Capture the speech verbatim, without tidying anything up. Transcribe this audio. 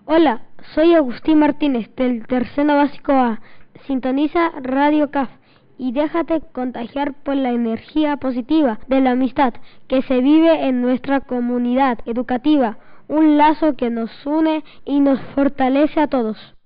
Hola, soy Agustín Martínez del Tercero Básico A. Sintoniza Radio C A F y déjate contagiar por la energía positiva de la amistad que se vive en nuestra comunidad educativa, un lazo que nos une y nos fortalece a todos.